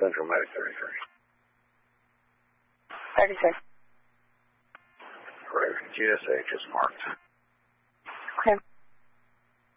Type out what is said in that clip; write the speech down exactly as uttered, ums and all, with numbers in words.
Central Medic thirty-three. thirty-three. Correct. G S H is marked.